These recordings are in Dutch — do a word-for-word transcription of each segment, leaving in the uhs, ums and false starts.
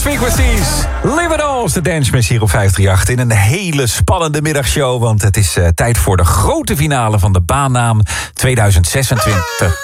Lost Frequencies. Live it all is de Dance hier op vijf drie acht. In een hele spannende middagshow. Want het is uh, tijd voor de grote finale van de baannaam tweeduizend zesentwintig.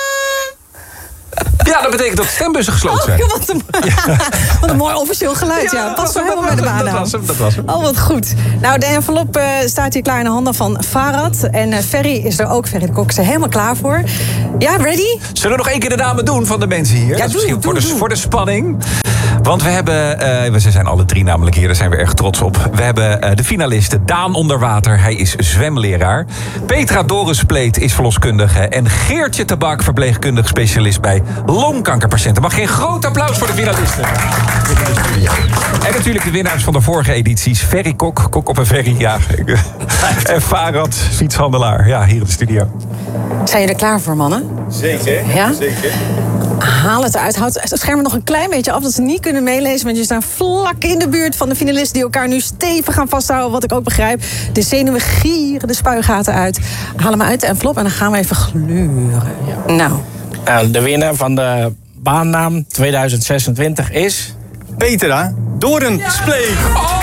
Ja, dat betekent dat stembussen gesloten zijn. Oh, wat, een, ja. wat een mooi officieel geluid. Ja, ja past wel helemaal bij de baannaam. Dat was hem, dat was hem. Oh, wat goed. Nou, de envelop uh, staat hier klaar in de handen van Farad. En uh, Ferry is er ook. Ferry de Kok is er helemaal klaar voor. Ja, ready? Zullen we nog één keer de namen doen van de mensen hier? Ja, dat is doe, misschien doe, voor, de, doe. voor de spanning. Want we hebben, uh, we zijn alle drie namelijk hier, daar zijn we erg trots op. We hebben uh, de finalisten Daan Onderwater, hij is zwemleraar. Petra Dorenspleet is verloskundige. En Geertje Tabak, verpleegkundig specialist bij longkankerpatiënten. Mag geen groot applaus voor de finalisten. En natuurlijk de winnaars van de vorige edities. Ferry Kok, Kok op een ferry, ja. En Farad, fietshandelaar, ja, hier in de studio. Zijn jullie er klaar voor, mannen? Zeker, ja? zeker. Haal het eruit. Houd het scherm nog een klein beetje af dat ze niet kunnen meelezen. Want je staat vlak in de buurt van de finalisten die elkaar nu stevig gaan vasthouden. Wat ik ook begrijp. De zenuwen gieren de spuigaten uit. Haal hem uit de envelop en dan gaan we even gluren. Ja. Nou. nou. De winnaar van de baannaam tweeduizend zesentwintig is... Petra Dorenspleet. Ja. Oh!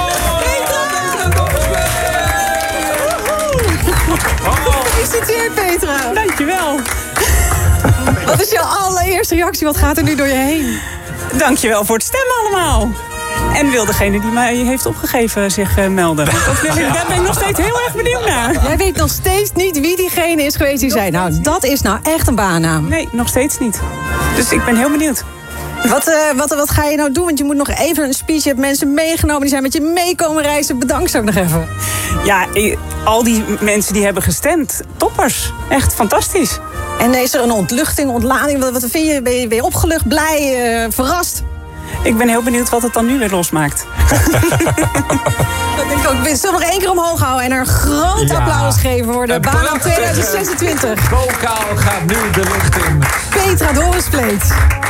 Gefeliciteerd, Petra. Dankjewel. Wat is jouw allereerste reactie? Wat gaat er nu door je heen? Dankjewel voor het stemmen allemaal. En wil degene die mij heeft opgegeven zich uh, melden? Dat wil ik, daar ben ik nog steeds heel erg benieuwd naar. Jij weet nog steeds niet wie diegene is geweest die zei... nou, dat is nou echt een baannaam. Nee, nog steeds niet. Dus ik ben heel benieuwd. Wat, uh, wat, wat ga je nou doen? Want je moet nog even een speech. Je hebt mensen meegenomen, die zijn met je meekomen reizen. Bedankt zo nog even. Ja, al die mensen die hebben gestemd. Toppers. Echt fantastisch. En is er een ontluchting, ontlading? Wat, wat vind je? Ben, je? ben je opgelucht, blij, uh, verrast? Ik ben heel benieuwd wat het dan nu weer losmaakt. Dat denk ik ook. Zullen we nog één keer omhoog houden en er een groot ja. applaus geven voor de baannaam tweeduizend zesentwintig. Vokaal gaat nu de lucht in. Petra Dorenspleet.